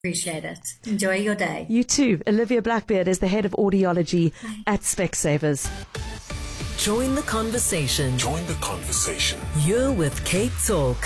Appreciate it. Enjoy your day. You too. Olivia Blackbeard is the head of audiology at Specsavers. Join the conversation. Join the conversation. You're with Cape Talk.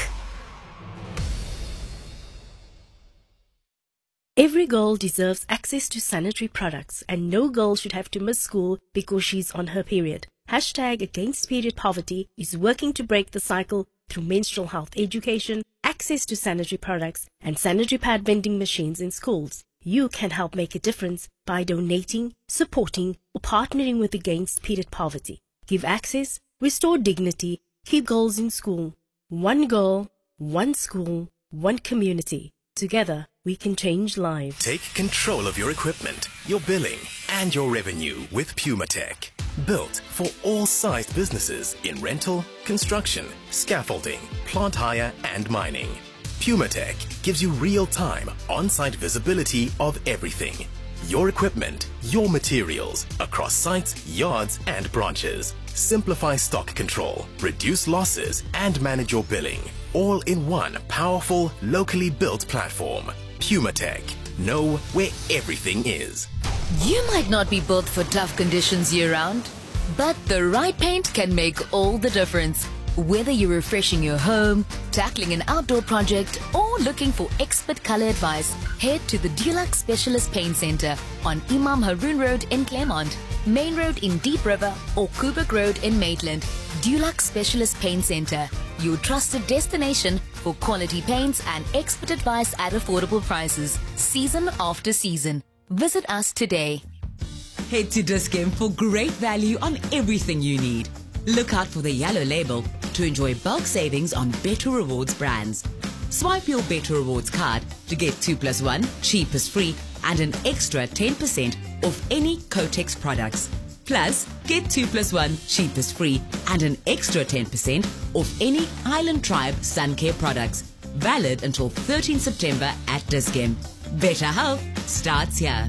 Every girl deserves access to sanitary products, and no girl should have to miss school because she's on her period. Hashtag Against Period Poverty is working to break the cycle through menstrual health education, access to sanitary products, and sanitary pad vending machines in schools. You can help make a difference by donating, supporting, or partnering with Against Period Poverty. Give access, restore dignity, keep girls in school. One girl, one school, one community. Together, we can change lives. Take control of your equipment, your billing, and your revenue with PumaTech. Built for all sized businesses in rental, construction, scaffolding, plant hire, and mining. PumaTech gives you real-time, on-site visibility of everything. Your equipment, your materials, across sites, yards, and branches. Simplify stock control, reduce losses, and manage your billing. All in one powerful, locally built platform. PumaTech. Know where everything is. You might not be built for tough conditions year-round, but the right paint can make all the difference. Whether you're refreshing your home, tackling an outdoor project, or looking for expert color advice, head to the Dulux Specialist Paint Center on Imam Haroon Road in Claremont, Main Road in Deep River, or Kubrick Road in Maitland. Dulux Specialist Paint Center, your trusted destination for quality paints and expert advice at affordable prices, season after season. Visit us today. Head to Dis-Chem for great value on everything you need. Look out for the yellow label to enjoy bulk savings on Better Rewards brands. Swipe your Better Rewards card to get 2+1 cheapest free and an extra 10% off any Kotex products. Plus, get 2+1 cheapest free and an extra 10% off any Island Tribe Sun Care products. Valid until 13 September at Dis-Chem. Better health starts here.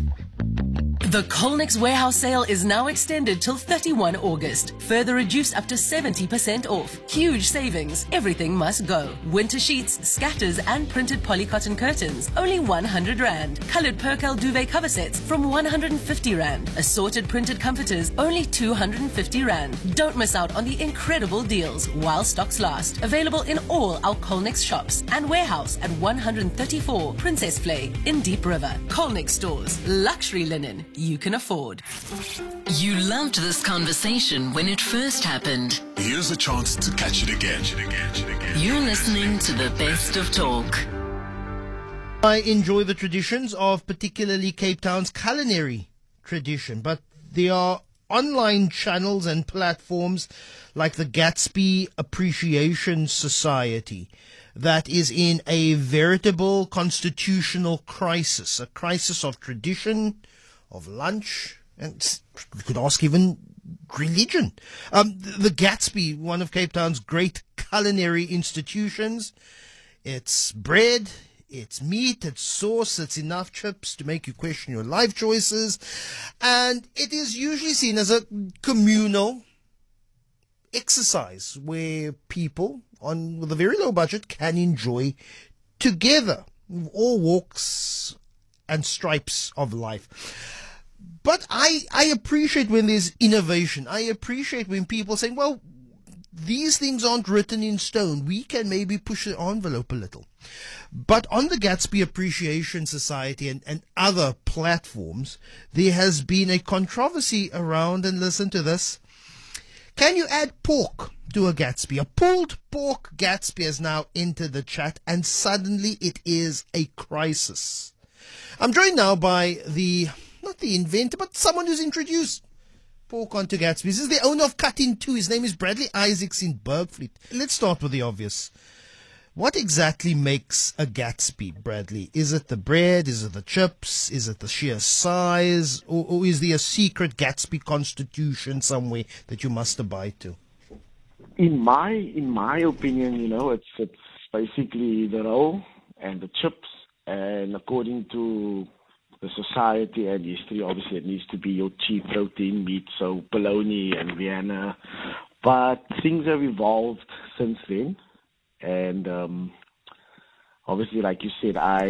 The Colnex warehouse sale is now extended till 31 August. Further reduced up to 70% off. Huge savings. Everything must go. Winter sheets, scatters and printed polycotton curtains, only 100 Rand. Colored Percale duvet cover sets from 150 Rand. Assorted printed comforters, only 250 Rand. Don't miss out on the incredible deals while stocks last. Available in all our Colnex shops and warehouse at 134 Princess Flay in Deep River. Colnex stores. Luxury linen you can afford. You loved this conversation when it first happened. Here's a chance to catch it again. You're listening to the best of talk. I enjoy the traditions of particularly Cape Town's culinary tradition, but there are online channels and platforms like the Gatsby Appreciation Society that is in a veritable constitutional crisis, a crisis of tradition, of lunch, and you could ask even religion. The Gatsby, one of Cape Town's great culinary institutions, it's bread, it's meat, it's sauce, it's enough chips to make you question your life choices, and it is usually seen as a communal exercise where people with a very low budget can enjoy together, all walks and stripes of life. But I appreciate when there's innovation. I appreciate when people say, well, these things aren't written in stone. We can maybe push the envelope a little. But on the Gatsby Appreciation Society and other platforms, there has been a controversy around, and listen to this. Can you add pork to a Gatsby? A pulled pork Gatsby has now entered the chat, and suddenly it is a crisis. I'm joined now by not the inventor, but someone who's introduced pork onto Gatsby. This is the owner of Cut In Two. His name is Bradley Isaacs in Bergfleet. Let's start with the obvious. What exactly makes a Gatsby, Bradley? Is it the bread? Is it the chips? Is it the sheer size? Or is there a secret Gatsby constitution somewhere that you must abide to? In my opinion, it's basically the roll and the chips, and according to the society and history, obviously it needs to be your cheap protein meat, so bologna and Vienna. But things have evolved since then, and obviously, like you said, I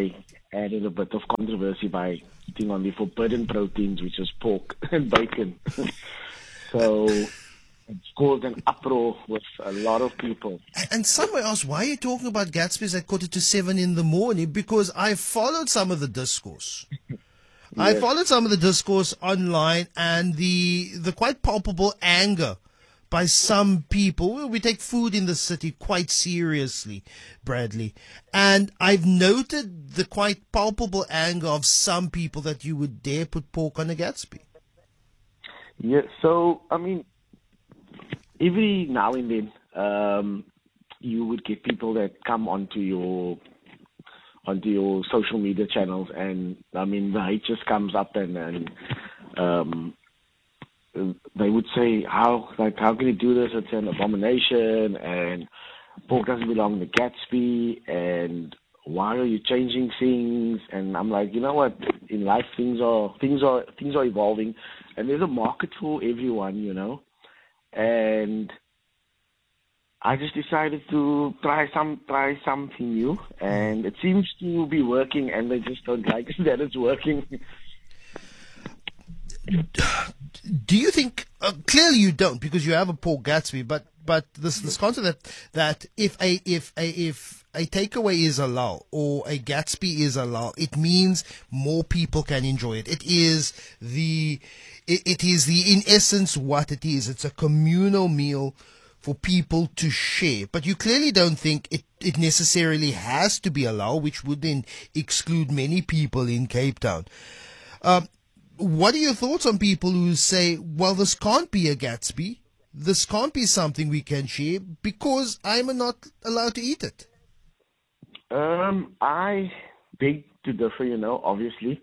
added a bit of controversy by eating on the forbidden proteins, which is pork and bacon. So it's caused an uproar with a lot of people. And somewhere else, why are you talking about Gatsby's at 6:45 in the morning? Because I followed some of the discourse. I followed some of the discourse online, and the quite palpable anger by some people. Well, we take food in the city quite seriously, Bradley. And I've noted the quite palpable anger of some people that you would dare put pork on a Gatsby. Yeah, so, I mean, every now and then, you would get people that come onto your social media channels, and I mean the hate just comes up, and they would say, how can you do this? It's an abomination, and pork doesn't belong to Gatsby, and why are you changing things? And I'm like, you know what? In life, things are evolving, and there's a market for everyone, you know. And I just decided to try something new, and it seems to be working, and they just don't like that it's working. Do you think, clearly you don't, because you have a pork Gatsby, but this concept that if a takeaway is allowed or a Gatsby is allowed, it means more people can enjoy it. It is in essence what it is. It's a communal meal for people to share. But you clearly don't think it necessarily has to be allowed, which would then exclude many people in Cape Town. What are your thoughts on people who say, well, this can't be a Gatsby, this can't be something we can share because I'm not allowed to eat it? I beg to differ, you know, obviously.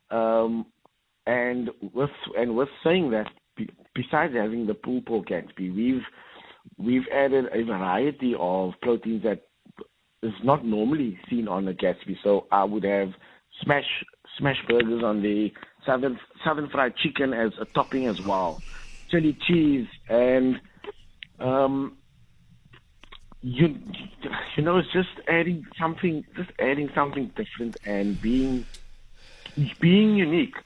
And with saying that, besides having the pulled pork Gatsby, we've added a variety of proteins that is not normally seen on a Gatsby. So I would have smash burgers on the southern fried chicken as a topping as well, chili cheese, and you know, it's just adding something different and being unique.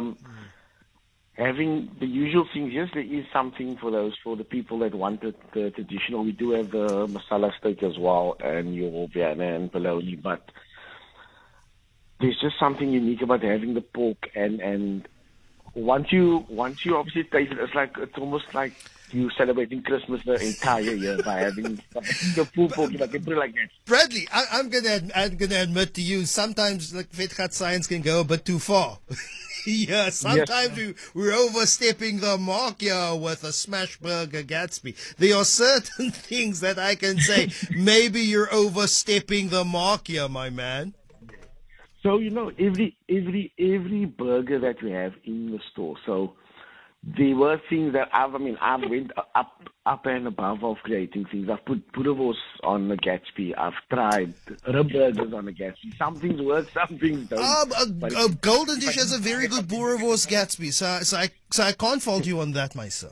Having the usual things, yes, there is something for the people that want the traditional. We do have the masala steak as well, and your Vienna and bologna, but there's just something unique about having the pork, and once you obviously taste it, it's almost like you celebrating Christmas the entire year by having the pulled pork. If I can put it like that. Bradley, I'm gonna admit to you, sometimes like Vetgat science can go a bit too far. Yeah, sometimes we're overstepping the mark here with a smash burger Gatsby. There are certain things that I can say, maybe you're overstepping the mark here, my man. So, you know, every burger that we have in the store, so there were things that I've went up and above of creating things. I've put boerewors on the Gatsby. I've tried rib burgers on the Gatsby. Some things work, some things don't. Golden Dish has a very good boerewors Gatsby, so I can't fault you on that, my sir.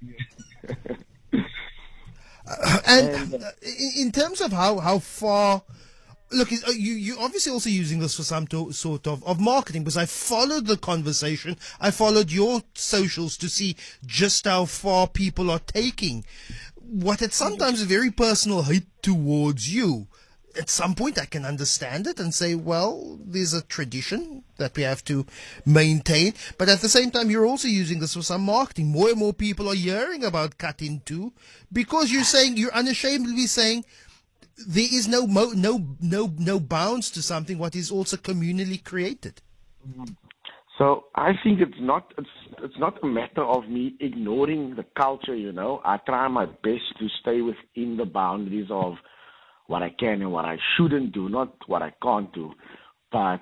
And in terms of how far. Look, you obviously also using this for some sort of marketing, because I followed the conversation. I followed your socials to see just how far people are taking what is sometimes a very personal hate towards you. At some point, I can understand it and say, well, there's a tradition that we have to maintain. But at the same time, you're also using this for some marketing. More and more people are hearing about Cut in Two because you're unashamedly saying, there is no bounds to something what is also communally created. So I think it's not a matter of me ignoring the culture, you know. I try my best to stay within the boundaries of what I can and what I shouldn't do, not what I can't do. But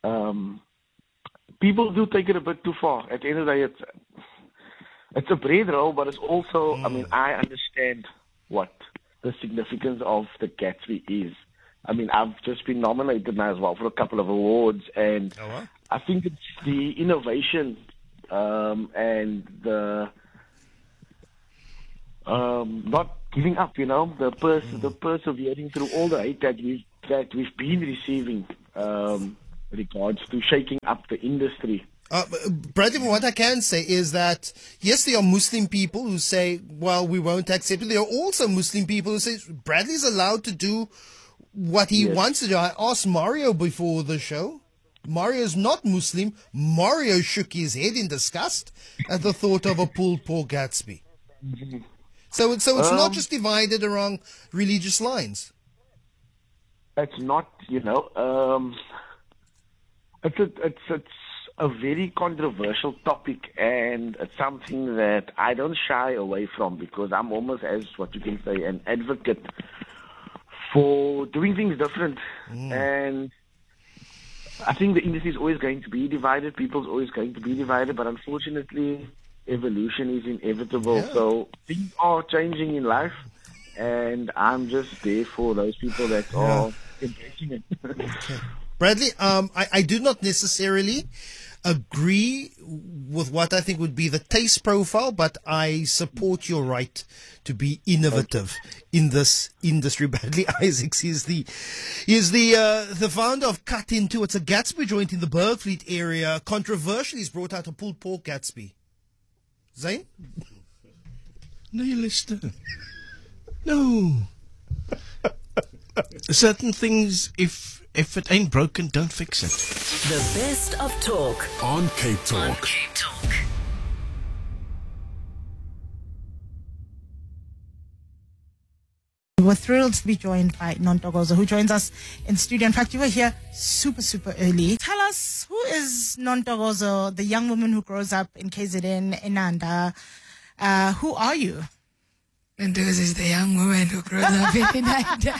people do take it a bit too far. At the end of the day, it's a bread roll, but it's also, I mean, I understand what the significance of the Gatsby is. I mean, I've just been nominated now as well for a couple of awards, and I think it's the innovation and the not giving up, you know, the persevering through all the hate that we've been receiving. regards to shaking up the industry. Bradley, what I can say is that, yes, there are Muslim people who say, well, we won't accept it. There are also Muslim people who say Bradley's allowed to do what he wants to do. I asked Mario before the show. Mario's not Muslim. Mario shook his head in disgust at the thought of a pulled pork Gatsby. Mm-hmm. So it's not just divided around religious lines. It's not, it's a very controversial topic, and it's something that I don't shy away from, because I'm almost, as what you can say, an advocate for doing things different. And I think the industry is always going to be divided. People's always going to be divided, but unfortunately, evolution is inevitable. Yeah. So things are changing in life, and I'm just there for those people that are embracing it. Okay. Bradley, I do not necessarily agree with what I think would be the taste profile, but I support your right to be innovative in this industry. Bradley Isaacs is the founder of Cut Into. It's a Gatsby joint in the Bergfleet area. Controversially, he's brought out a pulled pork Gatsby. Zane? No, you listen. No. Certain things, if it ain't broken, don't fix it. The best of talk on Cape Talk. We're thrilled to be joined by Nontokozo, who joins us in studio. In fact, you were here super, super early. Tell us, who is Nontokozo, the young woman who grows up in KZN, Inanda? Who are you? Nontokozo is the young woman who grows up in Inanda.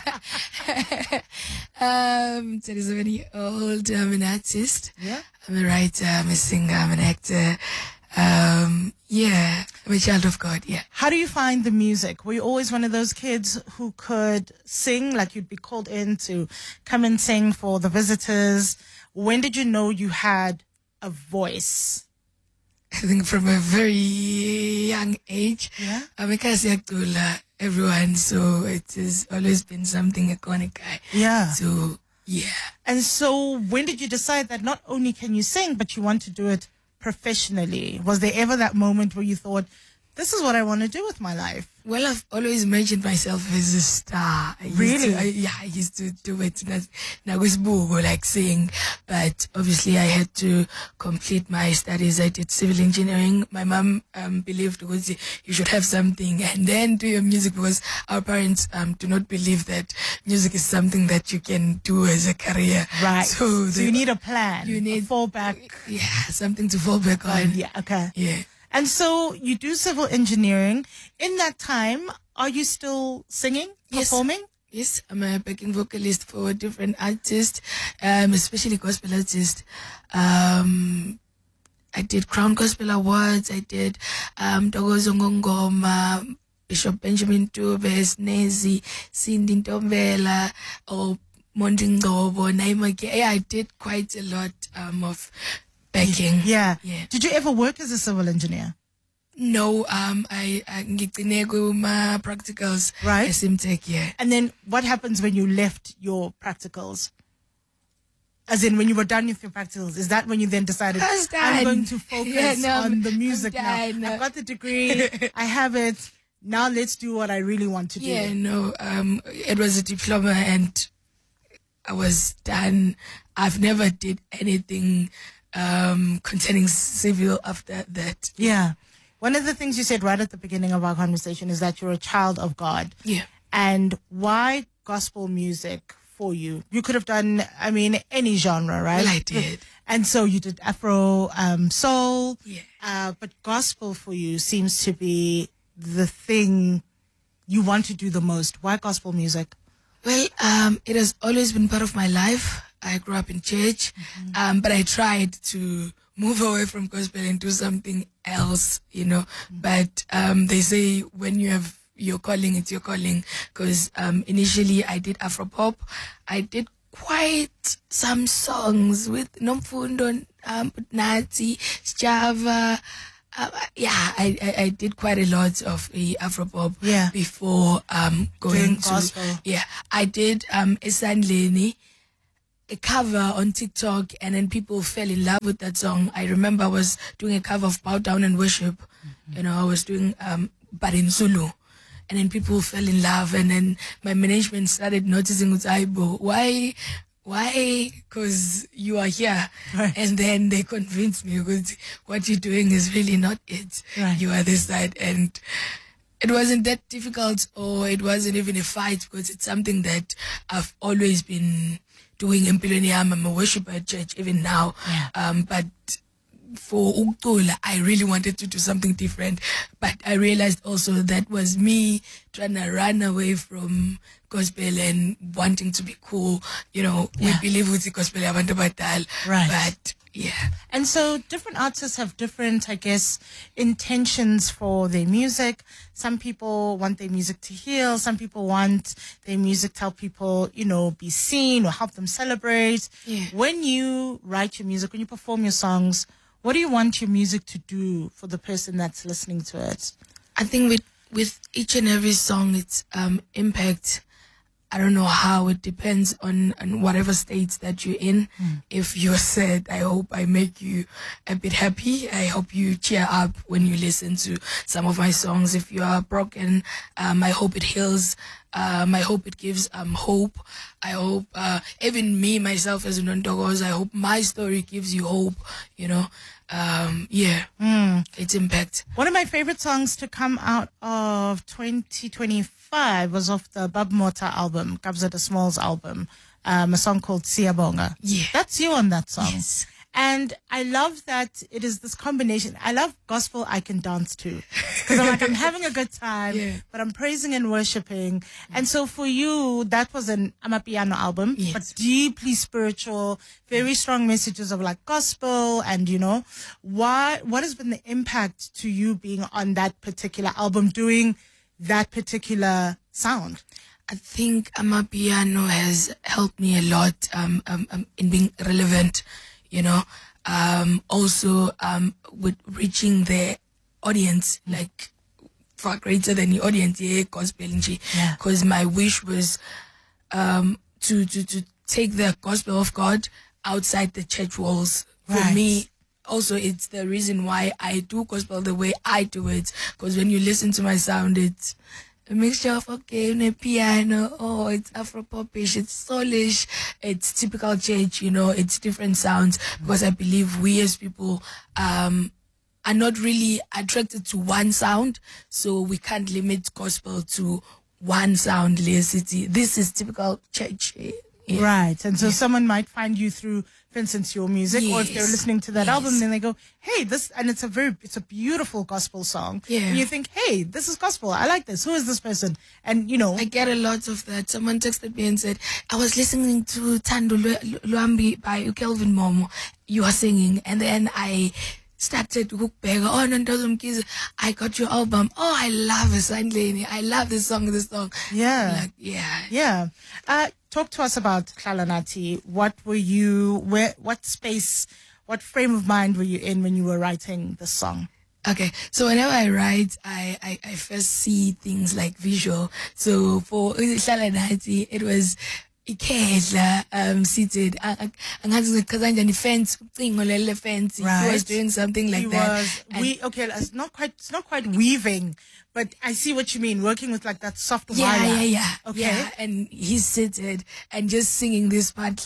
37-year-old. I'm an artist. Yeah. I'm a writer, I'm a singer, I'm an actor. I'm a child of God, yeah. How do you find the music? Were you always one of those kids who could sing, like you'd be called in to come and sing for the visitors? When did you know you had a voice? I think from a very young age. Yeah. I'm a Kasiakula, everyone, so it has always been something iconic. Yeah. So, yeah. And so when did you decide that not only can you sing, but you want to do it professionally? Was there ever that moment where you thought, this is what I want to do with my life? Well, I've always imagined myself as a star. I used to do it like sing, but obviously I had to complete my studies. I did civil engineering. My mom believed you should have something and then do your music, because our parents do not believe that music is something that you can do as a career. Right. So you need a plan. You need a fallback. Yeah, something to fall back on. Yeah. Okay. Yeah. And so you do civil engineering. In that time, are you still singing, performing? Yes, I'm a backing vocalist for different artists, especially gospel artists. I did Crown Gospel Awards. I did Tokozo Ngongoma, Bishop Benjamin Dube, Nezi, Cindy Ntombela, or Mondingobo, Naimake. Yeah, I did quite a lot of backing. Yeah. Did you ever work as a civil engineer? No, I my practicals. Right. SimTech, yeah. And then what happens when you left your practicals? As in, when you were done with your practicals, is that when you then decided, I'm going to focus on the music now? I've got the degree, I have it, now let's do what I really want to do. Yeah, no, it was a diploma and I was done. I've never did anything concerning civil after that. Yeah. One of the things you said right at the beginning of our conversation is that you're a child of God. Yeah. And why gospel music for you? You could have done, any genre, right? Well, I did. And so you did Afro, soul. Yeah. But gospel for you seems to be the thing you want to do the most. Why gospel music? Well, it has always been part of my life. I grew up in church, but I tried to move away from gospel and do something else, But they say when you have your calling, it's your calling. Because initially I did Afropop. I did quite some songs with Nomfundo, Nazi, Java. I did quite a lot of Afropop before going to gospel. Yeah, I did Esandleni. a cover on TikTok, and then people fell in love with that song. I remember I was doing a cover of Bow Down and Worship. You know, I was doing but in Zulu. And then people fell in love, and then my management started noticing, why? Because you are here. Right. And then they convinced me, because what you're doing is really not it. Right. You are this side. And it wasn't that difficult, or it wasn't even a fight, because it's something that I've always been doing in Piloniam. I'm a worshiper at church even now. Yeah. But for Uktola, I really wanted to do something different, but I realized also that was me trying to run away from gospel and wanting to be cool. You know, we believe with the gospel, right? But yeah. And so different artists have different, I guess, intentions for their music. Some people want their music to heal. Some people want their music to help people, you know, be seen or help them celebrate. Yeah. When you write your music, when you perform your songs, what do you want your music to do for the person that's listening to it? I think with each and every song, it's impact. I don't know how. It depends on whatever states that you're in. If you're sad, I hope I make you a bit happy. I hope you cheer up when you listen to some of my songs. If you are broken, I hope it heals. I hope it gives hope. I hope even me, myself as Nontokozo, I hope my story gives you hope, you know. It's impact. One of my favorite songs to come out of 2025 was off the Bab Mota album, Kabza de Small's album, a song called Siyabonga. Yeah. That's you on that song. Yes. And I love that it is this combination. I love gospel I can dance to. Because I'm having a good time, but I'm praising and worshiping. And so for you, that was an Amapiano album, but deeply spiritual, very strong messages of like gospel. And, you know, what has been the impact to you being on that particular album, doing that particular sound? I think Amapiano has helped me a lot in being relevant. You know, also with reaching the audience, like far greater than the audience, gospel. Because my wish was to take the gospel of God outside the church walls. For me, also, it's the reason why I do gospel the way I do it. Because when you listen to my sound, it's a mixture of piano, it's Afro-popish, it's soulish, it's typical church, you know, it's different sounds, because I believe we as people are not really attracted to one sound, so we can't limit gospel to one sound. This is typical church. Right. And so someone might find you through, for instance, your music, or if they're listening to that album, then they go, hey, this, and it's a beautiful gospel song. Yeah. And you think, hey, this is gospel. I like this. Who is this person? And, you know. I get a lot of that. Someone texted me and said, I was listening to Tando Luambi by Kelvin Momo. You are singing. And then I started I got your album. Oh, I love it. I love this song. Yeah. Yeah. Talk to us about Hlalanati. What space, what frame of mind were you in when you were writing the song? Okay, so whenever I write, I first see things like visual. So for Hlalanati, it was seated fence. He was doing something like that. It's not quite weaving, but I see what you mean, working with like that soft wire. Okay. Yeah, and he's seated and just singing this part.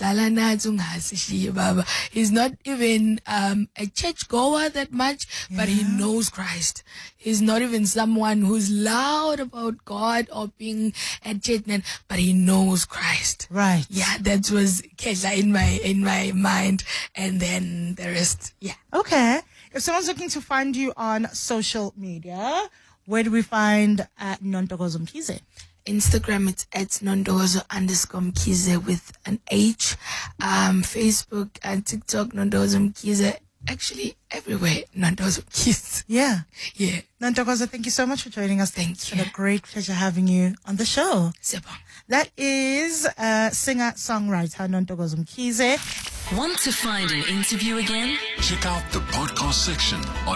He's not even a church goer that much, but he knows Christ. He's not even someone who's loud about God or being a church, but he knows Christ. Right. Yeah, that was Kesha in my mind, and then the rest. Yeah. Okay. If someone's looking to find you on social media, where do we find Nontokozo Mkhize? Instagram, it's at Nontokozo_Mkhize with an H. Facebook and TikTok, Nontokozo Mkhize. Actually, everywhere, Nontokozo Mkhize. Yeah. Yeah. Nontokozo, thank you so much for joining us. Thank you. It's been a great pleasure having you on the show. Sebon. That is singer-songwriter Nontokozo Mkhize. Want to find an interview again? Check out the podcast section on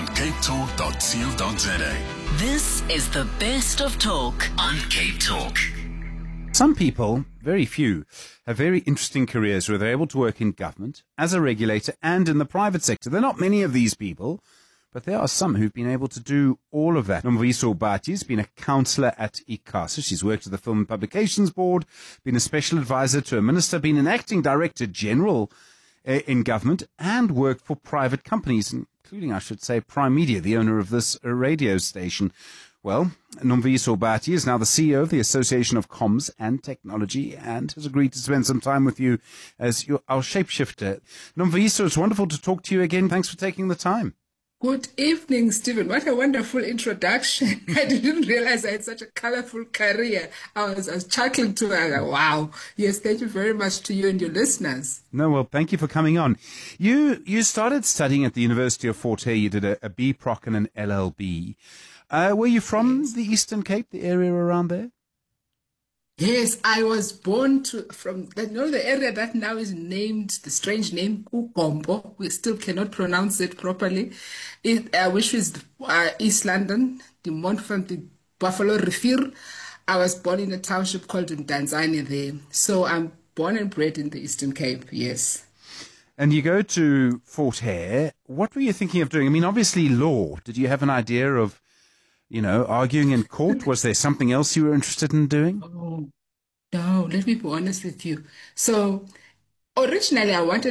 capetalk.co.za. This is the best of talk on Cape Talk. Some people, very few, have very interesting careers where they're able to work in government, as a regulator, and in the private sector. There are not many of these people, but there are some who've been able to do all of that. Nomviso Bati has been a councillor at ICASA. She's worked at the Film and Publications Board, been a special advisor to a minister, been an acting director general in government, and worked for private companies, including, I should say, Prime Media, the owner of this radio station. Well, Nomviso Bati is now the CEO of the Association of Comms and Technology and has agreed to spend some time with you as our shapeshifter. Nomviso, it's wonderful to talk to you again. Thanks for taking the time. Good evening, Stephen. What a wonderful introduction. I didn't realize I had such a colorful career. I was chuckling to it. Wow. Yes, thank you very much to you and your listeners. No, well, thank you for coming on. You started studying at the University of Fort Hare. You did a BProc and an LLB. Were you from the Eastern Cape, the area around there? Yes, I was born from the area that now is named the strange name Ugombo. We still cannot pronounce it properly, which is East London, the Montfort, the Buffalo Rivier. I was born in a township called Mdantsane there. So I'm born and bred in the Eastern Cape, yes. And you go to Fort Hare. What were you thinking of doing? I mean, obviously law. Did you have an idea of, arguing in court? Was there something else you were interested in doing? Oh, no, let me be honest with you. So originally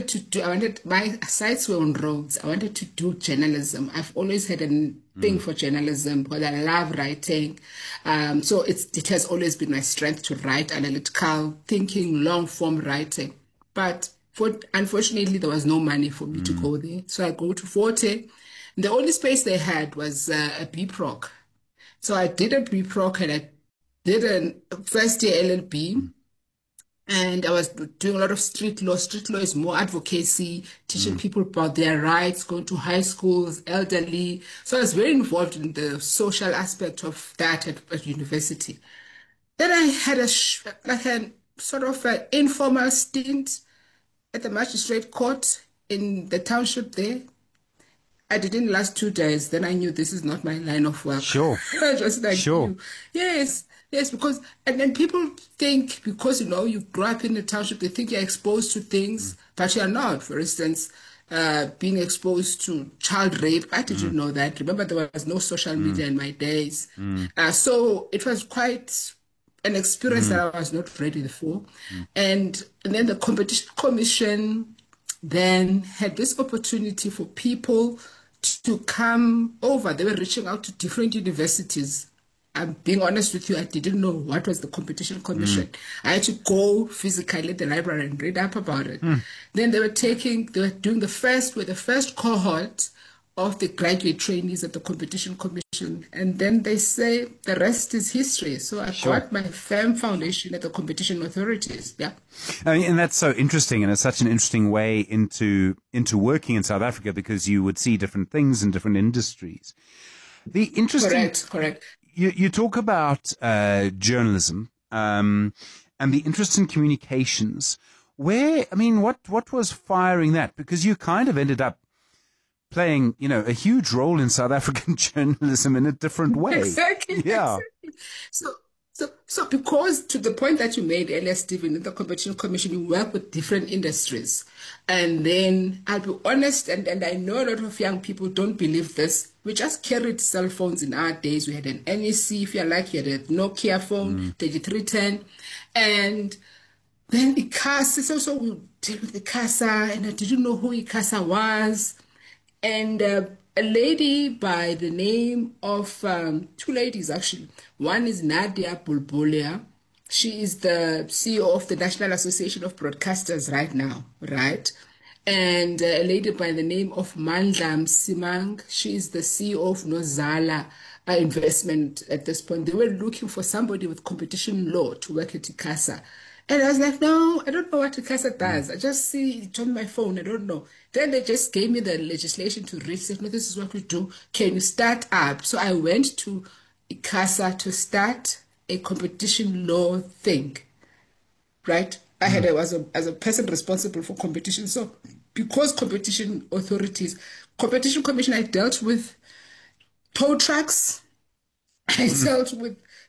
my sights were on roads. I wanted to do journalism. I've always had a thing for journalism because I love writing. So it has always been my strength to write, analytical thinking, long form writing. But unfortunately, there was no money for me to go there. So I go to Fort Hare. The only space they had was a BProc. So I did a BProc and I did a first year LLB. And I was doing a lot of street law. Street law is more advocacy, teaching people about their rights, going to high schools, elderly. So I was very involved in the social aspect of that at university. Then I had a sort of an informal stint at the magistrate court in the township there. I didn't last 2 days. Then I knew this is not my line of work. Sure. Just like you. Yes, because, and then people think because, you grew up in the township, they think you're exposed to things, but you're not. For instance, being exposed to child rape, I didn't know that. Remember, there was no social media in my days. So it was quite an experience that I was not ready for. And then the Competition Commission then had this opportunity for people to come over. They were reaching out to different universities. I'm being honest with you, I didn't know what was the Competition Commission. I had to go physically at the library and read up about it. Then they were doing the first cohort of the graduate trainees at the Competition Commission. And then they say the rest is history. So I got my firm foundation at the competition authorities. Yeah. I mean, and that's so interesting. And it's such an interesting way into working in South Africa because you would see different things in different industries. The interesting. Correct. You talk about journalism and the interest in communications. What was firing that? Because you kind of ended up playing, a huge role in South African journalism in a different way. Exactly. Yeah. Exactly. So because to the point that you made earlier, Stephen, in the Competition Commission, you work with different industries. And then I'll be honest, and I know a lot of young people don't believe this. We just carried cell phones in our days. We had an NEC, if you're lucky, you had a Nokia phone, 3310. And then ICASA, so we deal with ICASA, and I didn't know who ICASA was. And a lady by the name of, two ladies actually. One is Nadia Bulbulia. She is the CEO of the National Association of Broadcasters right now, right? And a lady by the name of Mandla Simang. She is the CEO of Nozala Investment at this point. They were looking for somebody with competition law to work at ICASA. And I was like, no, I don't know what ICASA does. I just see it on my phone. I don't know. Then they just gave me the legislation to read. Said, no, this is what we do. Can you start up? So I went to ICASA to start a competition law thing, right? I had as a person responsible for competition. So because competition authorities, Competition Commission, I dealt with tow trucks. I dealt with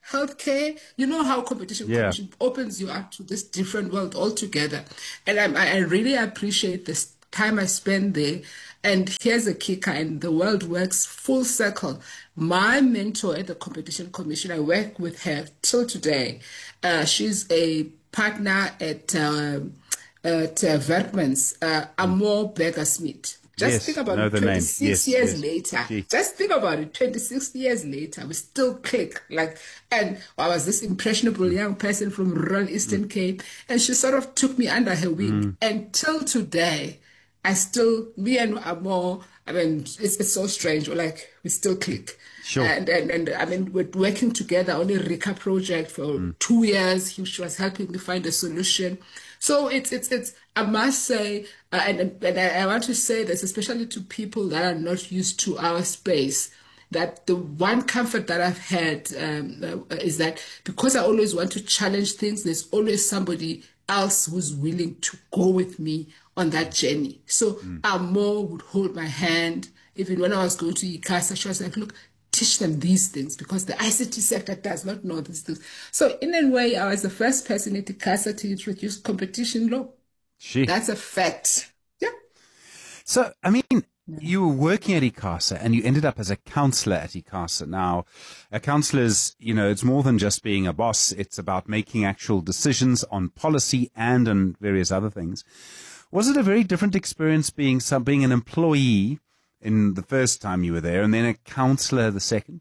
healthcare. You know how competition commission opens you up to this different world altogether. And I really appreciate this time I spent there. And here's a kicker, and the world works full circle. My mentor at the Competition Commission, I work with her till today. She's a partner at Werkmans, Amor Beggar-Smith. Just think about it, 26 years later. Just think about it, 26 years later, we still click. And I was this impressionable young person from rural Eastern Cape, and she sort of took me under her wing. And till today, me and Amor, I mean, it's so strange. We still click. Sure. And I mean, we're working together on a RICA project for 2 years. She was helping me find a solution. So it's I must say, and I want to say this, especially to people that are not used to our space, that the one comfort that I've had is that because I always want to challenge things, there's always somebody else who's willing to go with me on that journey. So Amor would hold my hand. Even when I was going to ICASA, she was like, look, teach them these things because the ICT sector does not know these things. So in a way, I was the first person at ICASA to introduce competition law. That's a fact. Yeah. So, I mean, you were working at ICASA and you ended up as a counselor at ICASA. Now, a counselor is, it's more than just being a boss. It's about making actual decisions on policy and on various other things. Was it a very different experience being an employee in the first time you were there and then a counselor the second?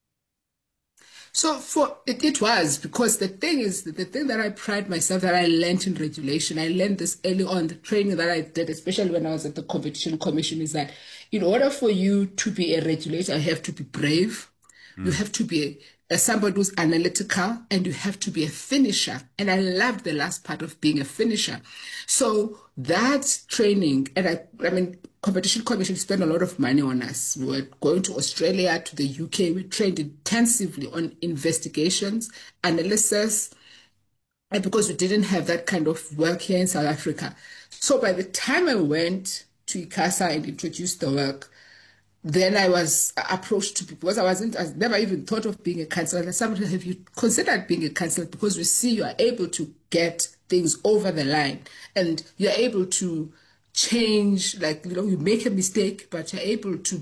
So it was, because the thing that I pride myself that I learned in regulation, I learned this early on, the training that I did, especially when I was at the Competition Commission, is that in order for you to be a regulator, you have to be brave, you have to be somebody who's analytical, and you have to be a finisher. And I loved the last part of being a finisher. So that training, and I mean, Competition Commission spent a lot of money on us. We were going to Australia, to the UK. We trained intensively on investigations, analysis, and because we didn't have that kind of work here in South Africa. So by the time I went to ICASA and introduced the work, then I was approached to people, because I never even thought of being a counselor. And somebody, have you considered being a counselor? Because we see you are able to get things over the line and you're able to change, you make a mistake, but you're able to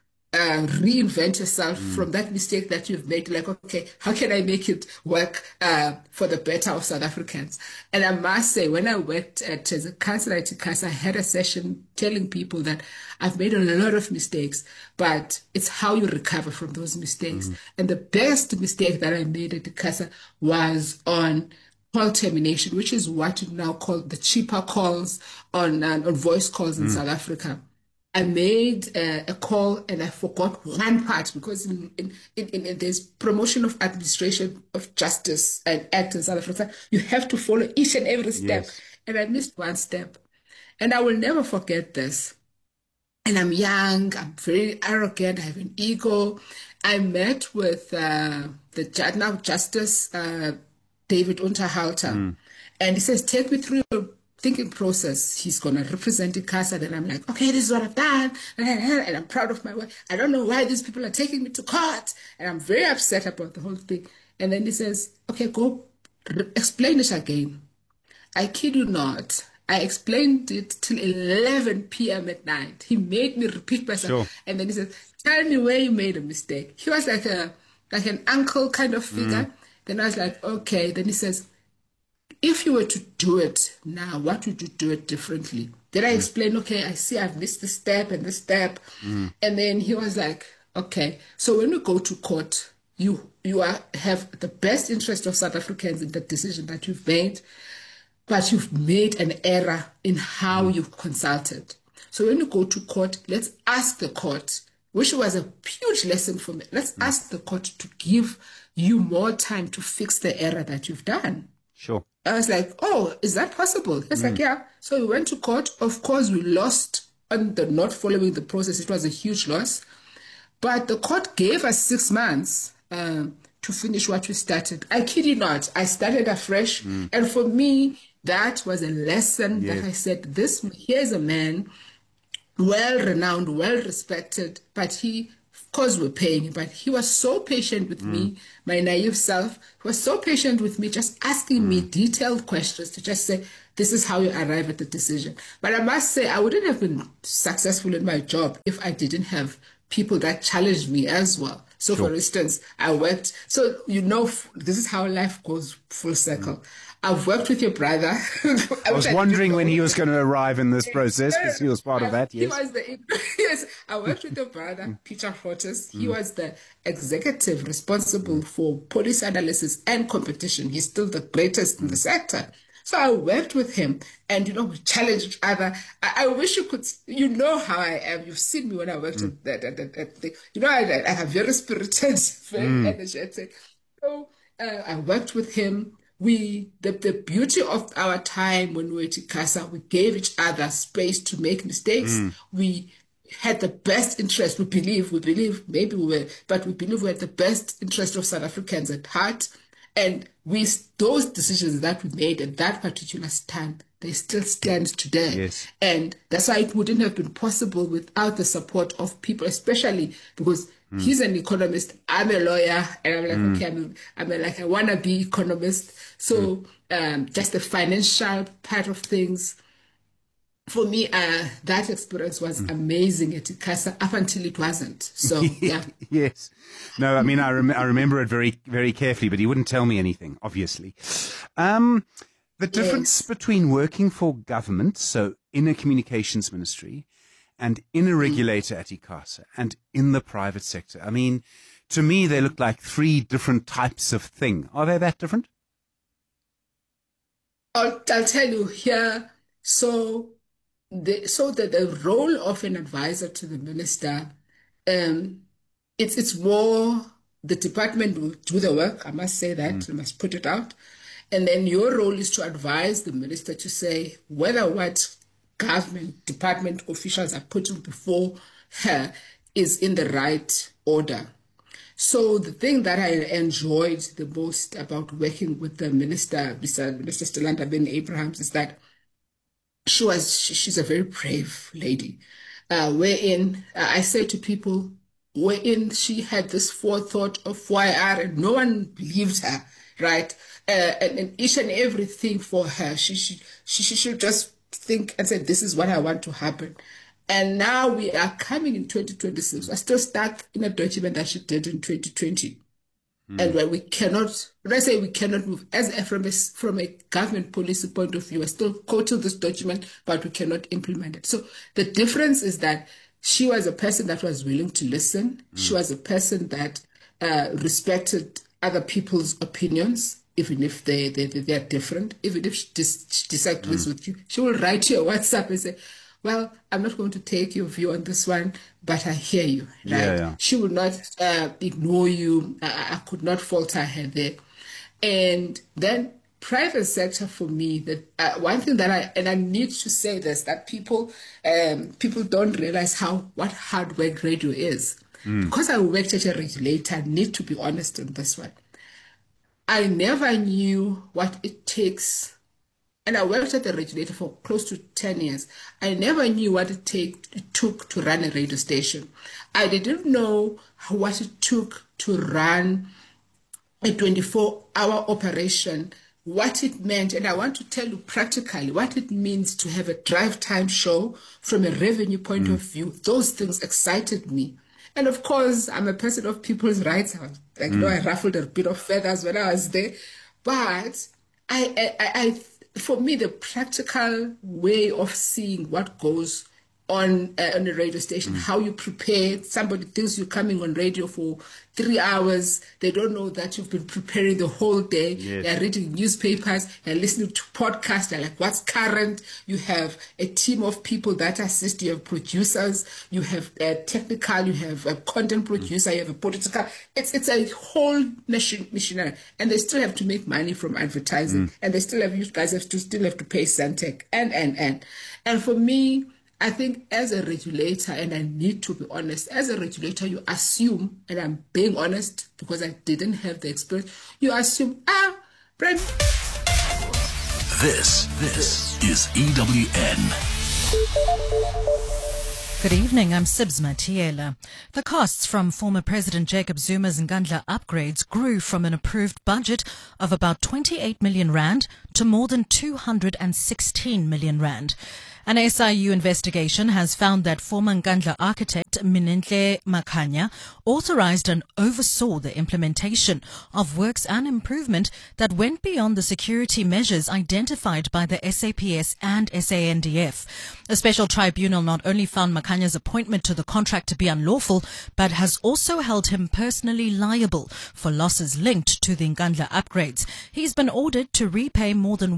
reinvent yourself from that mistake that you've made. Okay, how can I make it work for the better of South Africans? And I must say, when I worked as a counselor at ICASA, I had a session telling people that I've made a lot of mistakes, but it's how you recover from those mistakes. And the best mistake that I made at ICASA was on call termination, which is what you now call the cheaper calls on voice calls in South Africa. I made a call and I forgot one part, because in there's promotion of administration of justice and act in South Africa, you have to follow each and every step. Yes. And I missed one step. And I will never forget this. And I'm young, I'm very arrogant, I have an ego. I met with the now Justice David Unterhalter, and he says, take me through your thinking process. He's going to represent ICASA. Then I'm like, okay, this is what I've done. And I'm proud of my work. I don't know why these people are taking me to court. And I'm very upset about the whole thing. And then he says, okay, go explain it again. I kid you not. I explained it till 11 p.m. at night. He made me repeat myself. Sure. And then he says, tell me where you made a mistake. He was like an uncle kind of figure. Then I was like, okay. Then he says, if you were to do it now, what would you do it differently? Then I explained, okay, I see I've missed this step and this step. And then he was like, okay, so when you go to court, you have the best interest of South Africans in the decision that you've made, but you've made an error in how you've consulted. So when you go to court, let's ask the court, which was a huge lesson for me. Let's ask the court to give you more time to fix the error that you've done. Sure. I was like, oh, is that possible? It's like, yeah. So we went to court. Of course, we lost on the not following the process. It was a huge loss. But the court gave us 6 months to finish what we started. I kid you not. I started afresh. And for me, that was a lesson that I said, here's a man, well-renowned, well-respected, but he course we're paying him, but he was so patient with me, my naive self. He was so patient with me, just asking me detailed questions to just say, this is how you arrive at the decision. But I must say, I wouldn't have been successful in my job if I didn't have people that challenged me as well. So, for instance, I worked, so this is how life goes full circle. I've worked with your brother. I was wondering when he was going to arrive in this process, because he was part of that, yes. Yes, I worked with your brother, Peter Fortis. He was the executive responsible for policy analysis and competition. He's still the greatest in the sector. So I worked with him, and, we challenged each other. I wish you could, how I am. You've seen me when I worked at the, I have very spirited, very energetic. So I worked with him. The beauty of our time when we were at ICASA, we gave each other space to make mistakes. We had the best interest. We believe, maybe we were, but we believe we had the best interest of South Africans at heart. And those decisions that we made at that particular time, they still stand today. Yes. And that's why it wouldn't have been possible without the support of people, especially because he's an economist, I'm a lawyer, and I'm like, okay, I'm like a wannabe economist. So just the financial part of things, for me, that experience was amazing at ICASA up until it wasn't. So, yeah. Yes. No, I mean, I remember it very, very carefully, but he wouldn't tell me anything, obviously. The difference between working for government, so in a communications ministry, and in a regulator at ICASA, and in the private sector. I mean, to me, they look like three different types of thing. Are they that different? I'll tell you here. So the role of an advisor to the minister, it's more the department will do the work. I must say that. I must put it out. And then your role is to advise the minister to say whether what government department officials are putting before her is in the right order. So the thing that I enjoyed the most about working with the minister, Minister Stella Ndabeni-Abrahams, is that she's a very brave lady, wherein I say to people, wherein she had this forethought of YR and no one believed her, right? And each and everything for her, she should just think and say, this is what I want to happen. And now we are coming in 2026. We're still stuck in a document that she did in 2020. And when we cannot, when I say we cannot move, from a government policy point of view, we're still quoting this document, but we cannot implement it. So the difference is that she was a person that was willing to listen. She was a person that respected other people's opinions, even if they're different. Even if she disagrees with you, she will write you a WhatsApp and say, well, I'm not going to take your view on this one, but I hear you, right? Yeah. She will not ignore you. I could not falter her there. And then private sector for me, that one thing that I need to say this, that people don't realize what hard work radio is. Because I worked as a regulator, I need to be honest on this one. I never knew what it takes. And I worked at the regulator for close to 10 years. I never knew what it took to run a radio station. I didn't know what it took to run a 24-hour operation, what it meant. And I want to tell you practically what it means to have a drive time show from a revenue point of view. Those things excited me. And of course, I'm a person of people's rights. I ruffled a bit of feathers when I was there. But for me, the practical way of seeing what goes on a radio station, how you prepare. Somebody thinks you're coming on radio for 3 hours. They don't know that you've been preparing the whole day. Yes. They're reading newspapers, they're listening to podcasts, they're like, what's current? You have a team of people that assist. You have producers, you have a technical, you have a content producer, you have a political. It's a whole machinery. And they still have to make money from advertising. And they still have, you guys have to pay Santec and for me, I think as a regulator, and I need to be honest, as a regulator, you assume, and I'm being honest because I didn't have the experience, you assume, Brent. This is EWN. Good evening, I'm Sibs Matiela. The costs from former President Jacob Zuma's Nkandla upgrades grew from an approved budget of about 28 million rand to more than 216 million rand. An SIU investigation has found that former Nkandla architect Minenhle Makhanya authorized and oversaw the implementation of works and improvement that went beyond the security measures identified by the SAPS and SANDF. A special tribunal not only found Makhanya's appointment to the contract to be unlawful, but has also held him personally liable for losses linked to the Nkandla upgrades. He's been ordered to repay more than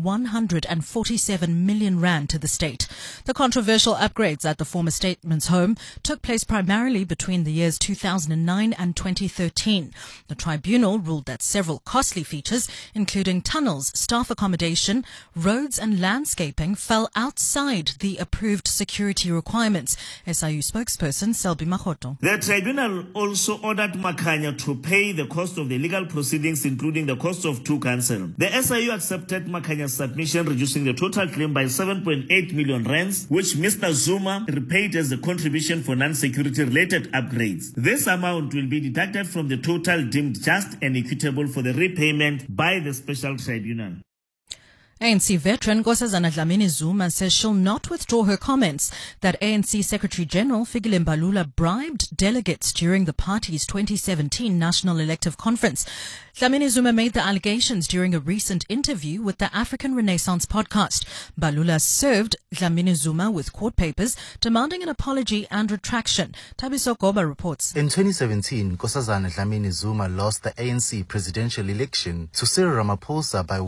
147 million rand to the state. The controversial upgrades at the former statesman's home took place primarily between the years 2009 and 2013. The tribunal ruled that several costly features, including tunnels, staff accommodation, roads and landscaping, fell outside the approved security requirements. SIU spokesperson Selby Mahoto. The tribunal also ordered Makhanya to pay the cost of the legal proceedings, including the cost of two counsel. The SIU accepted Makhanya's submission, reducing the total claim by 7.8 million rands, which Mr. Zuma repaid as a contribution for non-security related upgrades. This amount will be deducted from the total deemed just and equitable for the repayment by the special tribunal. ANC veteran Nkosazana Dlamini Zuma says she'll not withdraw her comments that ANC Secretary General Fikile Mbalula bribed delegates during the party's 2017 National Elective Conference. Dlamini Zuma made the allegations during a recent interview with the African Renaissance podcast. Mbalula served Dlamini Zuma with court papers demanding an apology and retraction. Tabiso Goba reports. In 2017, Nkosazana Dlamini Zuma lost the ANC presidential election to Cyril Ramaphosa by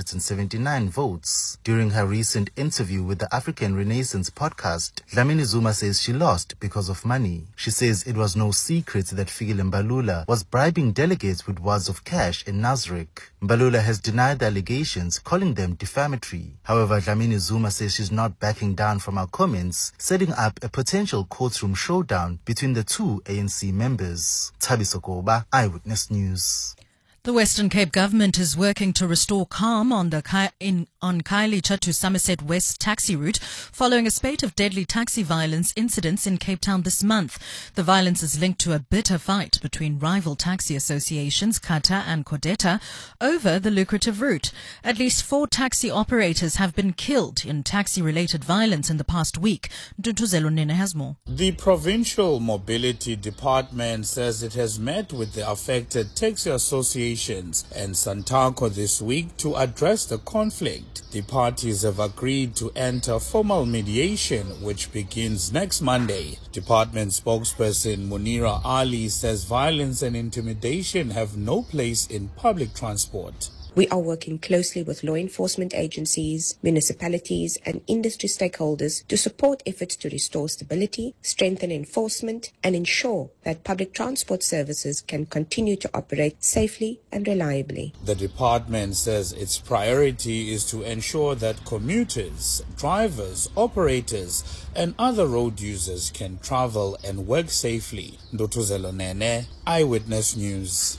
179 votes. During her recent interview with the African Renaissance podcast, Dlamini Zuma says she lost because of money. She says it was no secret that Fikile Mbalula was bribing delegates with wads of cash in Nasrec. Mbalula has denied the allegations, calling them defamatory. However, Dlamini Zuma says she's not backing down from her comments, setting up a potential courtroom showdown between the two ANC members. Tabiso Koba, Eyewitness News. The Western Cape government is working to restore calm on the Khayelitsha to Somerset West taxi route following a spate of deadly taxi violence incidents in Cape Town this month. The violence is linked to a bitter fight between rival taxi associations, Kata and Kodeta, over the lucrative route. At least 4 taxi operators have been killed in taxi-related violence in the past week. Dutuzelo Nene has more. The Provincial Mobility Department says it has met with the affected taxi associations and Santaco this week to address the conflict. The parties have agreed to enter formal mediation, which begins next Monday. Department spokesperson Munira Ali says violence and intimidation have no place in public transport. We are working closely with law enforcement agencies, municipalities and industry stakeholders to support efforts to restore stability, strengthen enforcement and ensure that public transport services can continue to operate safely and reliably. The department says its priority is to ensure that commuters, drivers, operators and other road users can travel and work safely. Ndotuzelo Nene, Eyewitness News.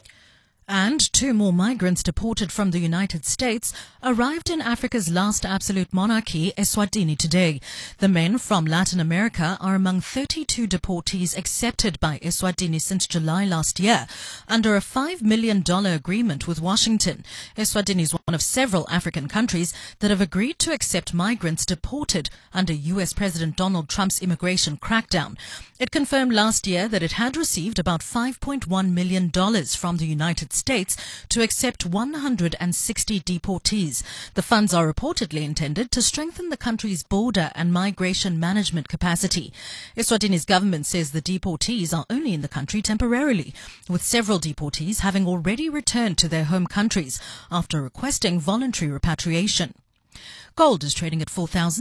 And 2 more migrants deported from the United States arrived in Africa's last absolute monarchy, Eswatini, today. The men from Latin America are among 32 deportees accepted by Eswatini since July last year under a $5 million agreement with Washington. Eswatini is one of several African countries that have agreed to accept migrants deported under U.S. President Donald Trump's immigration crackdown. It confirmed last year that it had received about $5.1 million from the United States to accept 160 deportees. The funds are reportedly intended to strengthen the country's border and migration management capacity. Eswatini's government says the deportees are only in the country temporarily, with several deportees having already returned to their home countries after requesting voluntary repatriation. Gold is trading at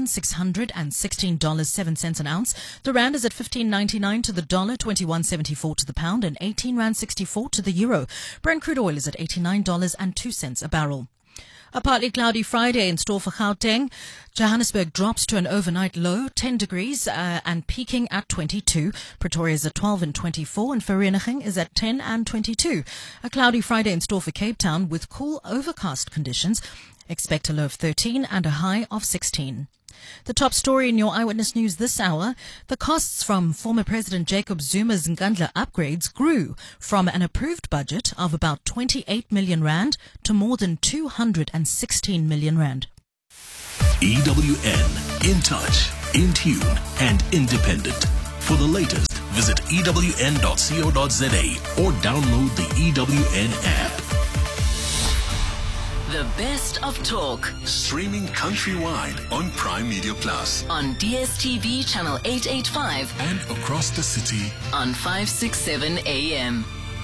$4,616.07 an ounce. The rand is at 15.99 to the dollar, 21.74 to the pound, and 18.64 to the euro. Brent crude oil is at $89.02 a barrel. A partly cloudy Friday in store for Gauteng. Johannesburg drops to an overnight low, 10 degrees, and peaking at 22. Pretoria is at 12 and 24, and Vereeniging is at 10 and 22. A cloudy Friday in store for Cape Town with cool, overcast conditions. Expect a low of 13 and a high of 16. The top story in your Eyewitness News this hour, the costs from former President Jacob Zuma's Nkandla upgrades grew from an approved budget of about 28 million rand to more than 216 million rand. EWN, in touch, in tune, and independent. For the latest, visit ewn.co.za or download the EWN app. The best of talk. Streaming countrywide on Prime Media Plus. On DSTV channel 885. And across the city. On 567 AM.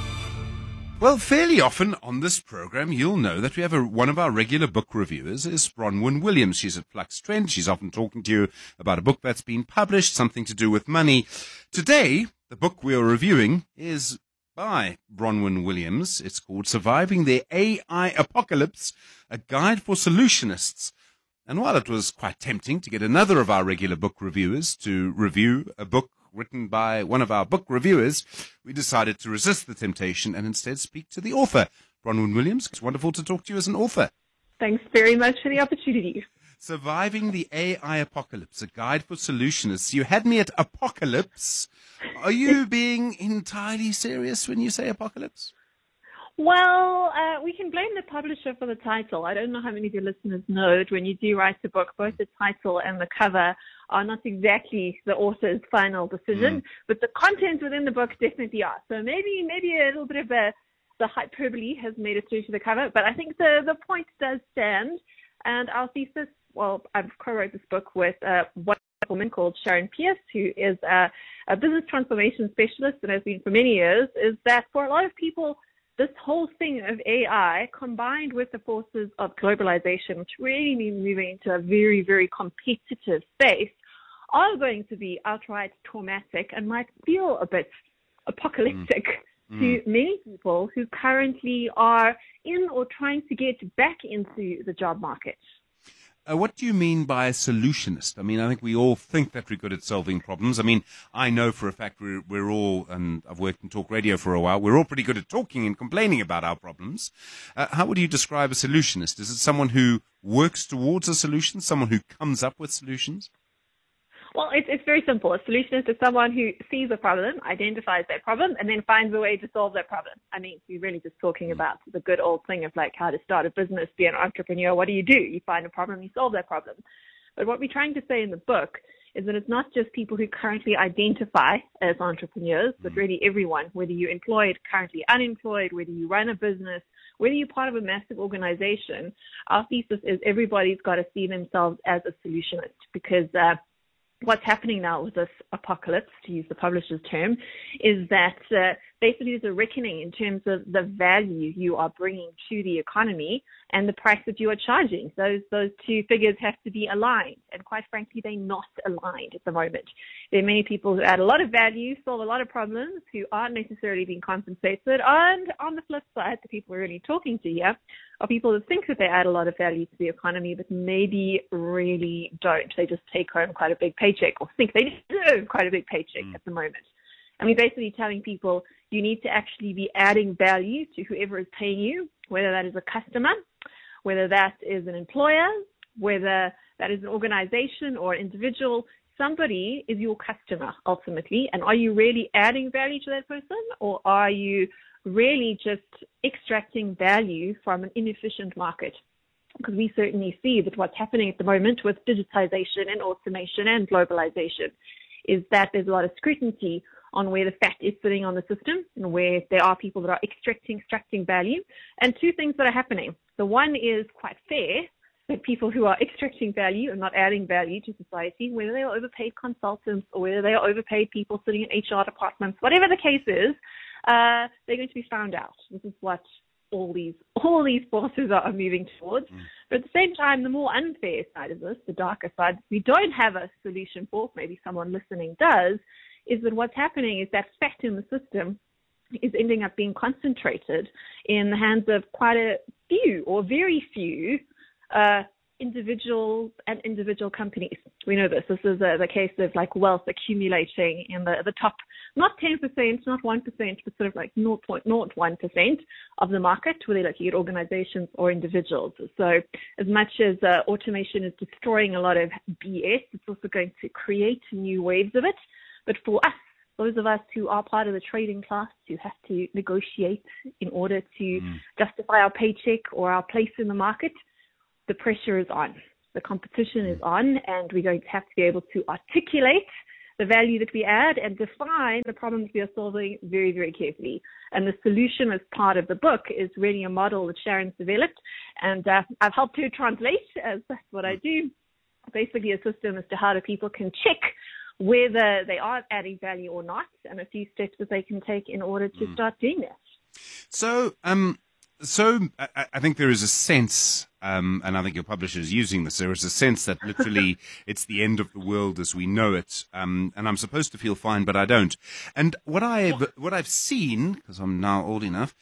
Well, fairly often on this program, you'll know that we have one of our regular book reviewers is Bronwyn Williams. She's at Flux Trend. She's often talking to you about a book that's been published, something to do with money. Today, the book we are reviewing is by Bronwyn Williams. It's called Surviving the AI Apocalypse, a guide for solutionists. And while it was quite tempting to get another of our regular book reviewers to review a book written by one of our book reviewers, we decided to resist the temptation and instead speak to the author. Bronwyn Williams, it's wonderful to talk to you as an author. Thanks very much for the opportunity. Surviving the AI Apocalypse, a guide for solutionists. You had me at apocalypse. Are you being entirely serious when you say apocalypse? Well, we can blame the publisher for the title. I don't know how many of your listeners know that when you do write a book, both the title and the cover are not exactly the author's final decision, but the content within the book definitely are. So maybe a little bit of the hyperbole has made it through to the cover, but I think the point does stand. And our thesis, well, I've co-wrote this book with one woman called Sharon Pierce, who is a business transformation specialist and has been for many years, is that for a lot of people, this whole thing of AI combined with the forces of globalization, which really mean moving into a very, very competitive space, are going to be outright traumatic and might feel a bit apocalyptic to many people who currently are in or trying to get back into the job market. What do you mean by a solutionist? I mean, I think we all think that we're good at solving problems. I mean, I know for a fact we're all, and I've worked in talk radio for a while, we're all pretty good at talking and complaining about our problems. How would you describe a solutionist? Is it someone who works towards a solution, someone who comes up with solutions? Well, it's very simple. A solutionist is someone who sees a problem, identifies that problem, and then finds a way to solve that problem. I mean, we're really just talking about the good old thing of like how to start a business, be an entrepreneur. What do? You find a problem, you solve that problem. But what we're trying to say in the book is that it's not just people who currently identify as entrepreneurs, but really everyone, whether you're employed, currently unemployed, whether you run a business, whether you're part of a massive organization. Our thesis is everybody's got to see themselves as a solutionist, because what's happening now with this apocalypse, to use the publisher's term, is that basically there's a reckoning in terms of the value you are bringing to the economy and the price that you are charging. Those two figures have to be aligned, and quite frankly, they're not aligned at the moment. There are many people who add a lot of value, solve a lot of problems, who aren't necessarily being compensated. And on the flip side, the people we're really talking to here are people that think that they add a lot of value to the economy, but maybe really don't. They just take home quite a big paycheck, or think they deserve quite a big paycheck at the moment. And we're basically telling people you need to actually be adding value to whoever is paying you, whether that is a customer, whether that is an employer, whether that is an organization or an individual. Somebody is your customer ultimately. And are you really adding value to that person, or are you really just extracting value from an inefficient market? Because we certainly see that what's happening at the moment with digitization and automation and globalization is that there's a lot of scrutiny on where the fat is sitting on the system and where there are people that are extracting value. And two things that are happening. The one is quite fair, that people who are extracting value and not adding value to society, whether they are overpaid consultants or whether they are overpaid people sitting in HR departments, whatever the case is, they're going to be found out. This is what all these forces are moving towards. But at the same time, the more unfair side of this, the darker side that we don't have a solution for, maybe someone listening does, is that what's happening is that fat in the system is ending up being concentrated in the hands of quite a few or very few individuals and individual companies. We know this. This is the case of like wealth accumulating in the top, not 10%, not 1%, but sort of like 0.01% of the market, whether you're looking at organizations or individuals. So as much as automation is destroying a lot of BS, it's also going to create new waves of it. But for us, those of us who are part of the trading class, who have to negotiate in order to justify our paycheck or our place in the market, the pressure is on. The competition is on, and we're going to have to be able to articulate the value that we add and define the problems we are solving very, very carefully. And the solution as part of the book is really a model that Sharon's developed, and I've helped her translate, as that's what I do. Basically a system as to how the people can check whether they are adding value or not, and a few steps that they can take in order to start doing that. So I think there is a sense, and I think your publisher is using this, there is a sense that literally it's the end of the world as we know it, and I'm supposed to feel fine, but I don't. And what I've seen, because I'm now old enough,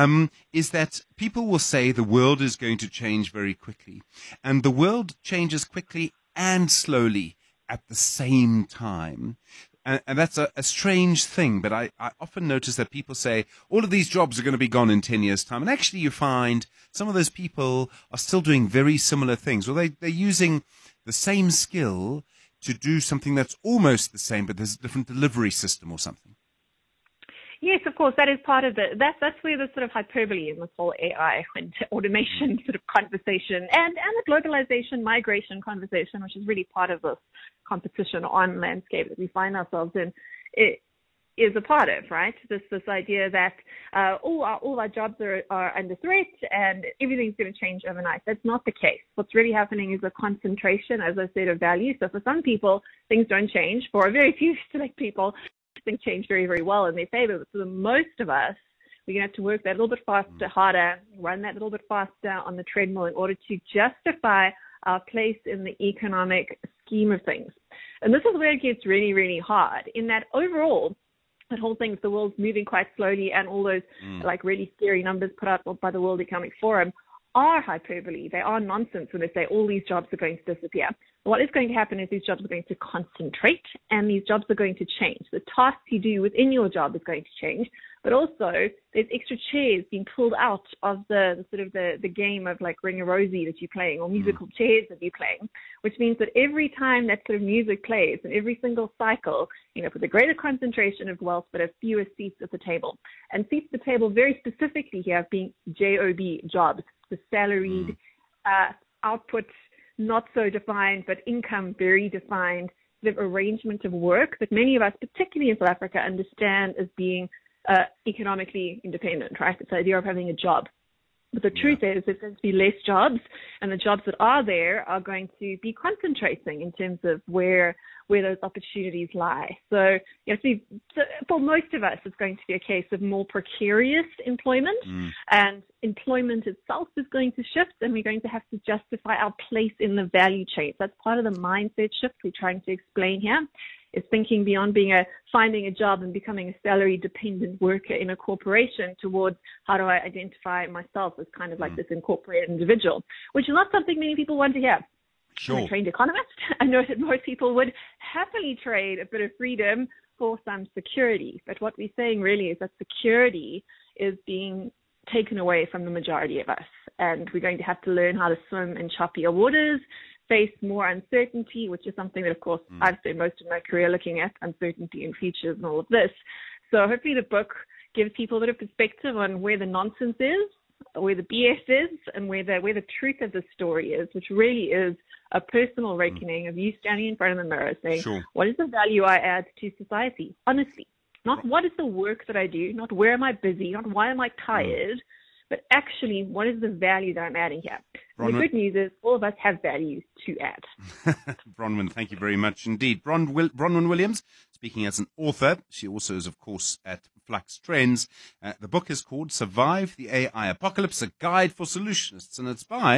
is that people will say the world is going to change very quickly, and the world changes quickly and slowly at the same time. And that's a strange thing, but I often notice that people say all of these jobs are going to be gone in 10 years' time. And actually you find some of those people are still doing very similar things. Well, they're using the same skill to do something that's almost the same, but there's a different delivery system or something. Yes, of course, that is part of that's where the sort of hyperbole in this whole AI and automation sort of conversation and the globalization migration conversation, which is really part of this competition on landscape that we find ourselves in, it is a part of, right? This idea that all our jobs are under threat and everything's going to change overnight. That's not the case. What's really happening is a concentration, as I said, of value. So for some people, things don't change. For a very few select people, things change very, very well in their favor. But for the most of us, we're going to have to work that a little bit faster, harder, run that a little bit faster on the treadmill in order to justify our place in the economic scheme of things. And this is where it gets really, really hard, in that overall, that whole thing, the world's moving quite slowly, and all those like really scary numbers put out by the World Economic Forum are hyperbole. They are nonsense when they say all these jobs are going to disappear. What is going to happen is these jobs are going to concentrate, and these jobs are going to change. The tasks you do within your job is going to change, but also there's extra chairs being pulled out of the sort of the game of like Ring a Rosie that you're playing, or musical chairs that you're playing, which means that every time that sort of music plays and every single cycle, you know, with a greater concentration of wealth, but a fewer seats at the table. And seats at the table very specifically here being JOB jobs, the salaried output, not so defined, but income very defined, the arrangement of work that many of us, particularly in South Africa, understand as being economically independent, right? It's the idea of having a job. But the truth is there's going to be less jobs, and the jobs that are there are going to be concentrating in terms of where those opportunities lie. So, you know, for most of us, it's going to be a case of more precarious employment, and employment itself is going to shift, and we're going to have to justify our place in the value chain. That's part of the mindset shift we're trying to explain here. Is thinking beyond finding a job and becoming a salary dependent worker in a corporation towards how do I identify myself as kind of like this incorporated individual, which is not something many people want to hear. Sure. I'm a trained economist. I know that most people would happily trade a bit of freedom for some security. But what we're saying really is that security is being taken away from the majority of us. And we're going to have to learn how to swim in choppier waters, face more uncertainty, which is something that, of course, I've spent most of my career looking at, uncertainty in futures and all of this. So hopefully the book gives people a bit of perspective on where the nonsense is, where the BS is, and where the truth of the story is, which really is a personal reckoning of you standing in front of the mirror saying, what is the value I add to society? Honestly, not what is the work that I do, not where am I busy, not why am I tired, but actually, what is the value that I'm adding here? The good news is all of us have value to add. Bronwyn, thank you very much indeed. Bronwyn Williams, speaking as an author. She also is, of course, at Flux Trends. The book is called Survive the AI Apocalypse, A Guide for Solutionists, and it's by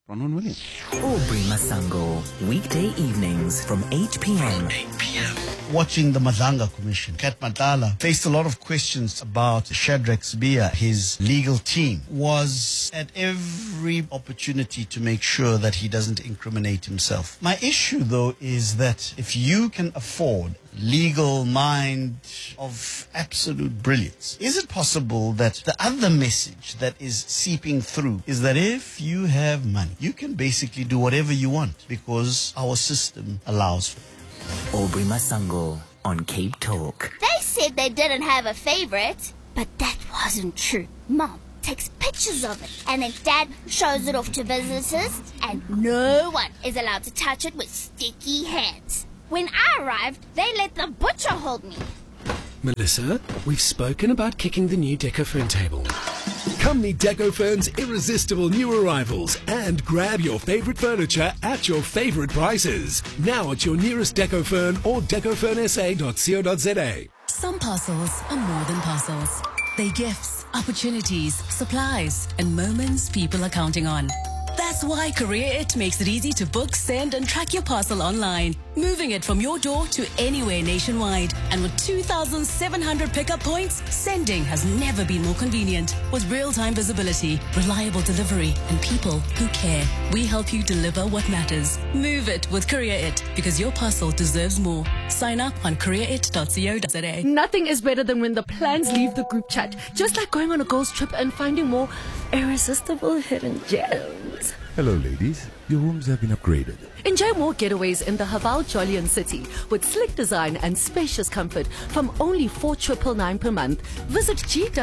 Bronwyn Williams. Aubrey Masango, weekday evenings from 8 p.m. Watching the Madanga Commission, Kat Matala faced a lot of questions about Shadrack Sibiya. His legal team was at every opportunity to make sure that he doesn't incriminate himself. My issue, though, is that if you can afford legal mind of absolute brilliance, is it possible that the other message that is seeping through is that if you have money, you can basically do whatever you want because our system allows for it? Aubrey Masango on Cape Talk. They said they didn't have a favorite, but that wasn't true. Mom takes pictures of it, and then Dad shows it off to visitors, and no one is allowed to touch it with sticky hands. When I arrived, they let the butcher hold me. Melissa, we've spoken about kicking the new Decophern table. Come meet Decofern's irresistible new arrivals and grab your favorite furniture at your favorite prices. Now at your nearest Decofern or decofernsa.co.za. Some parcels are more than parcels. They're gifts, opportunities, supplies, and moments people are counting on. That's why CourierIt makes it easy to book, send, and track your parcel online, moving it from your door to anywhere nationwide. And with 2,700 pickup points, sending has never been more convenient. With real-time visibility, reliable delivery, and people who care, we help you deliver what matters. Move it with CourierIt, because your parcel deserves more. Sign up on courierit.co.za. Nothing is better than when the plans leave the group chat. Just like going on a girls' trip and finding more irresistible hidden gems. Hello, ladies. Your rooms have been upgraded. Enjoy more getaways in the Haval Jolian City with slick design and spacious comfort from only $4,999 per month. Visit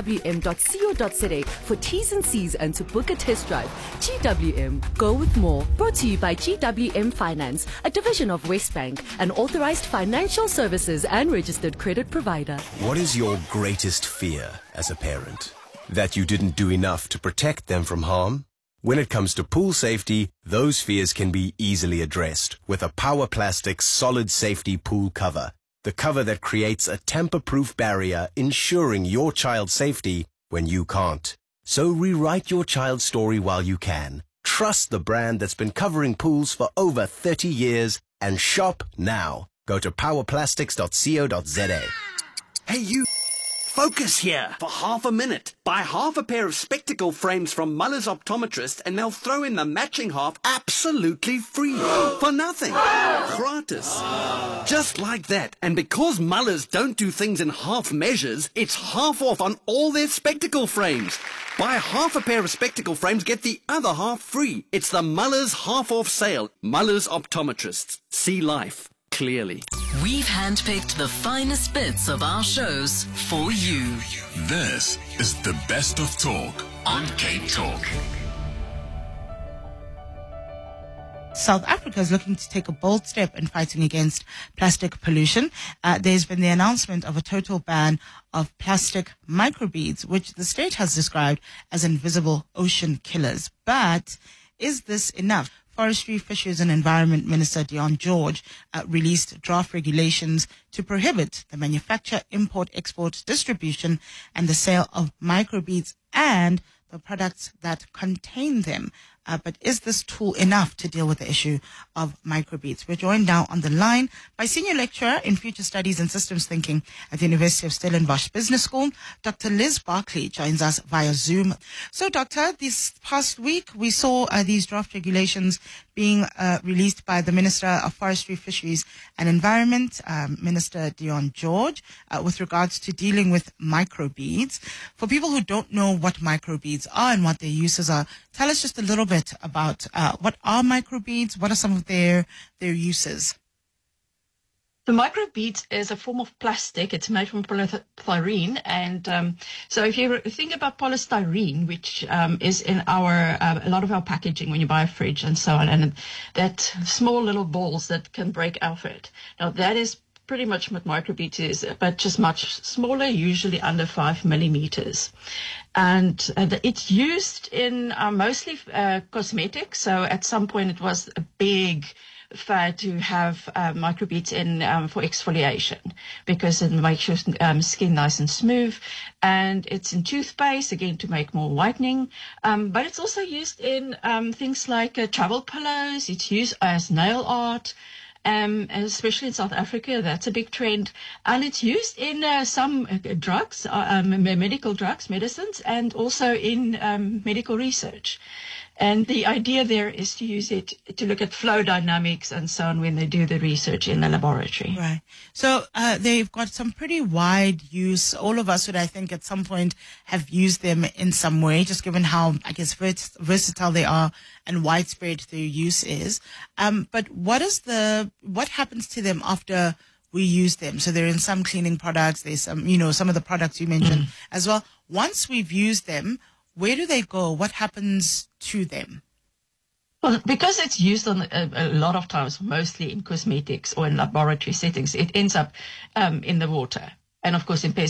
gwm.co.za for T's and C's and to book a test drive. GWM, go with more. Brought to you by GWM Finance, a division of Westbank, an authorized financial services and registered credit provider. What is your greatest fear as a parent? That you didn't do enough to protect them from harm? When it comes to pool safety, those fears can be easily addressed with a Power Plastics solid safety pool cover. The cover that creates a tamper-proof barrier, ensuring your child's safety when you can't. So rewrite your child's story while you can. Trust the brand that's been covering pools for over 30 years and shop now. Go to powerplastics.co.za. Hey, you. Focus here for half a minute. Buy half a pair of spectacle frames from Muller's Optometrist and they'll throw in the matching half absolutely free. For nothing. Gratis. Just like that. And because Muller's don't do things in half measures, it's half off on all their spectacle frames. Buy half a pair of spectacle frames, get the other half free. It's the Muller's half off sale. Muller's Optometrists. See life clearly. We've handpicked the finest bits of our shows for you. This is the best of talk on Cape Talk. South Africa is looking to take a bold step in fighting against plastic pollution. There's been the announcement of a total ban of plastic microbeads, which the state has described as invisible ocean killers. But is this enough? Forestry, Fisheries and Environment Minister Deon George released draft regulations to prohibit the manufacture, import, export, distribution and the sale of microbeads and the products that contain them. But is this tool enough to deal with the issue of microbeads? We're joined now on the line by Senior Lecturer in Future Studies and Systems Thinking at the University of Stellenbosch Business School. Dr. Liz Barkley joins us via Zoom. So, Doctor, this past week we saw these draft regulations being released by the Minister of Forestry, Fisheries and Environment, Minister Deon George, with regards to dealing with microbeads. For people who don't know what microbeads are and what their uses are, tell us just a little bit about what are microbeads, what are some of their uses? The microbead is a form of plastic. It's made from polystyrene. And so if you think about polystyrene, which is in a lot of our packaging when you buy a fridge and so on, and that small little balls that can break out of it. Now, that is pretty much what microbead is, but just much smaller, usually under 5 millimeters. And it's used in mostly cosmetics. So at some point it was a big fad to have microbeads in for exfoliation because it makes your skin nice and smooth, and it's in toothpaste again to make more whitening. But it's also used in things like travel pillows. It's used as nail art. And especially in South Africa, that's a big trend. And it's used in some drugs, medical drugs, medicines, and also in medical research. And the idea there is to use it to look at flow dynamics and so on when they do the research in the laboratory. Right. So they've got some pretty wide use. All of us would, I think, at some point have used them in some way, just given how, I guess, versatile they are and widespread their use is. But what happens to them after we use them? So they're in some cleaning products. There's some, some of the products you mentioned as well. Once we've used them, where do they go? What happens to them? Well, because it's used on a lot of times, mostly in cosmetics or in laboratory settings, it ends up in the water. And of course, in pest